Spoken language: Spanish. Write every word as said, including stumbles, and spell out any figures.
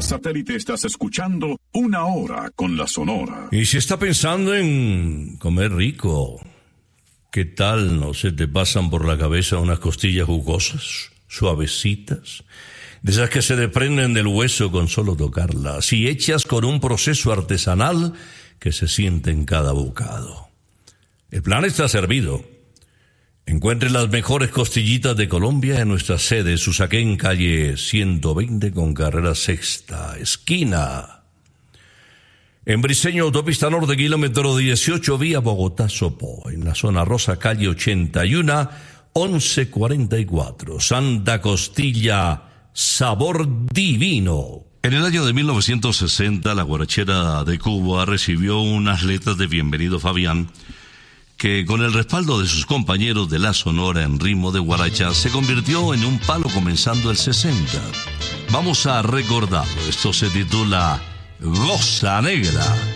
satélite estás escuchando Una Hora con la Sonora. Y si está pensando en comer rico, ¿qué tal no se te pasan por la cabeza unas costillas jugosas, suavecitas, de esas que se desprenden del hueso con solo tocarlas y hechas con un proceso artesanal que se siente en cada bocado? El plan está servido. Encuentre las mejores costillitas de Colombia en nuestra sede, Susaquén, calle ciento veinte con carrera sexta, esquina. En Briceño, autopista norte, kilómetro dieciocho, vía Bogotá-Sopó. En la zona rosa, calle ochenta y uno, once cuarenta y cuatro. Santa Costilla, sabor divino. En el año de mil novecientos sesenta, la guarachera de Cuba recibió unas letras de Bienvenido Fabián, que con el respaldo de sus compañeros de la Sonora en ritmo de guaracha se convirtió en un palo comenzando el sesenta. Vamos a recordarlo. Esto se titula Goza Negra.